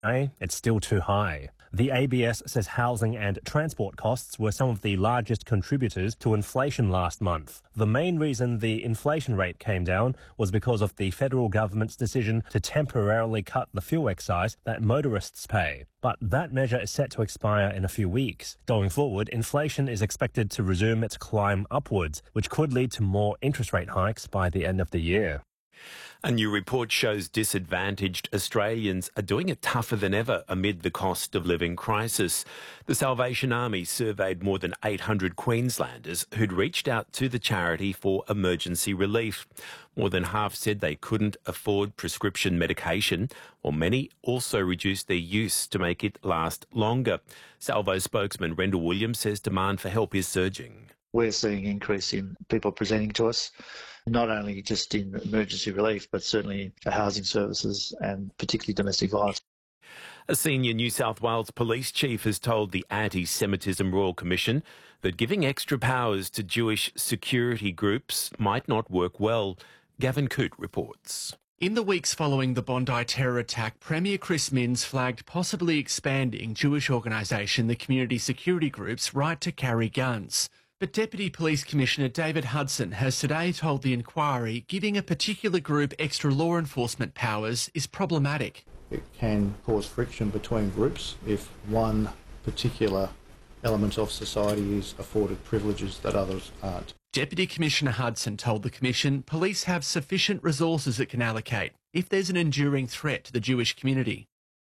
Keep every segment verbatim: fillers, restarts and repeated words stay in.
It's still too high. The A B S says housing and transport costs were some of the largest contributors to inflation last month. The main reason the inflation rate came down was because of the federal government's decision to temporarily cut the fuel excise that motorists pay. But that measure is set to expire in a few weeks. Going forward, inflation is expected to resume its climb upwards, which could lead to more interest rate hikes by the end of the year. A new report shows disadvantaged Australians are doing it tougher than ever amid the cost of living crisis. The Salvation Army surveyed more than eight hundred Queenslanders who'd reached out to the charity for emergency relief. More than half said they couldn't afford prescription medication, while many also reduced their use to make it last longer. Salvo spokesman Rendell Williams says demand for help is surging. We're seeing an increase in people presenting to us, not only just in emergency relief, but certainly for housing services and particularly domestic violence. A senior New South Wales police chief has told the Anti-Semitism Royal Commission that giving extra powers to Jewish security groups might not work well. Gavin Coote reports. In the weeks following the Bondi terror attack, Premier Chris Minns flagged possibly expanding Jewish organisation the Community Security Group's right to carry guns. But Deputy Police Commissioner David Hudson has today told the inquiry giving a particular group extra law enforcement powers is problematic. It can cause friction between groups if one particular element of society is afforded privileges that others aren't. Deputy Commissioner Hudson told the Commission police have sufficient resources it can allocate if there's an enduring threat to the Jewish community.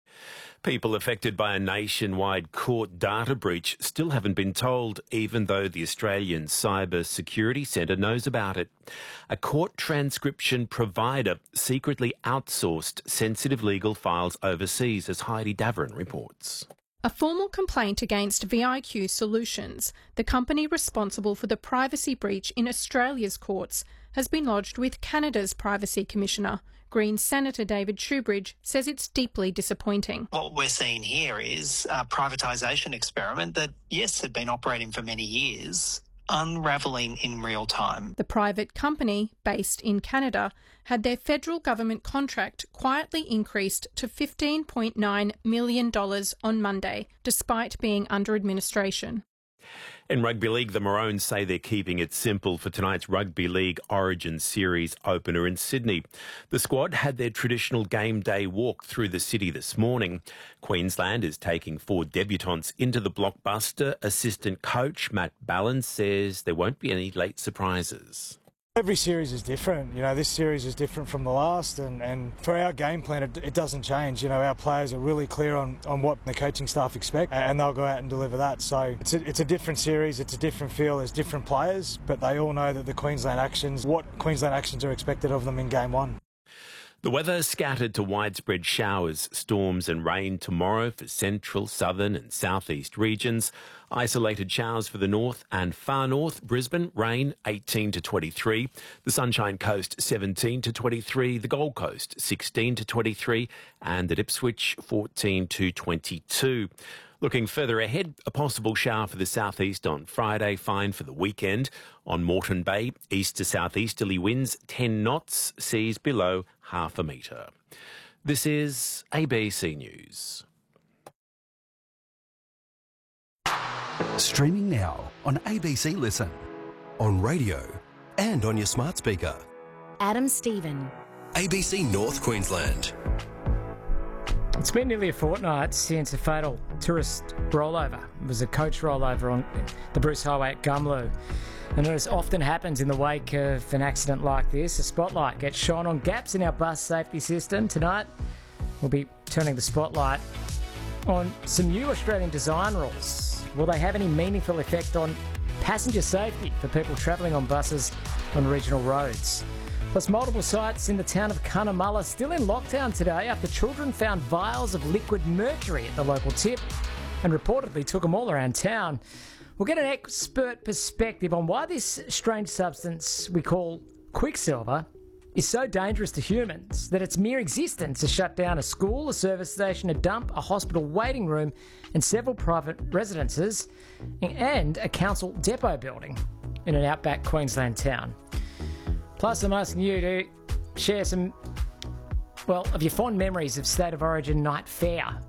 People affected by a nationwide court data breach still haven't been told, even though the Australian Cyber Security Centre knows about it. A court transcription provider secretly outsourced sensitive legal files overseas, as Heidi Davern reports. A formal complaint against V I Q Solutions, the company responsible for the privacy breach in Australia's courts, has been lodged with Canada's Privacy Commissioner. Greens Senator David Shoebridge says it's deeply disappointing. What we're seeing here is a privatisation experiment that, yes, had been operating for many years, unravelling in real time. The private company, based in Canada, had their federal government contract quietly increased to fifteen point nine million dollars on Monday, despite being under administration. In Rugby League, the Maroons say they're keeping it simple for tonight's Rugby League Origin Series opener in Sydney. The squad had their traditional game day walk through the city this morning. Queensland is taking four debutants into the blockbuster. Assistant coach Matt Ballin says there won't be any late surprises. Every series is different. You know, this series is different from the last, and, and for our game plan, it, it doesn't change. You know, our players are really clear on, on what the coaching staff expect, and they'll go out and deliver that. So it's a, it's a different series, it's a different feel, there's different players, but they all know that the Queensland actions, what Queensland actions are expected of them in game one. The weather scattered to widespread showers, storms and rain tomorrow for central, southern and southeast regions. Isolated showers for the north and far north. Brisbane, rain eighteen to twenty-three. The Sunshine Coast, seventeen to twenty-three. The Gold Coast, sixteen to twenty-three. And at Ipswich, fourteen to twenty-two. Looking further ahead, a possible shower for the southeast on Friday, fine for the weekend. On Moreton Bay, east to southeasterly winds, ten knots, seas below half a metre. This is A B C News. Streaming now on A B C Listen, on radio and on your smart speaker. Adam Stephen. A B C North Queensland. It's been nearly a fortnight since a fatal tourist rollover. It was a coach rollover on the Bruce Highway at Gumlu. And as often happens in the wake of an accident like this, a spotlight gets shone on gaps in our bus safety system. Tonight, we'll be turning the spotlight on some new Australian design rules. Will they have any meaningful effect on passenger safety for people travelling on buses on regional roads? Plus, multiple sites in the town of Cunnamulla still in lockdown today after children found vials of liquid mercury at the local tip and reportedly took them all around town. We'll get an expert perspective on why this strange substance we call quicksilver is so dangerous to humans that its mere existence has shut down a school, a service station, a dump, a hospital waiting room and several private residences and a council depot building in an outback Queensland town. Plus, I'm asking you to share some, well, of your fond memories of State of Origin Night Fair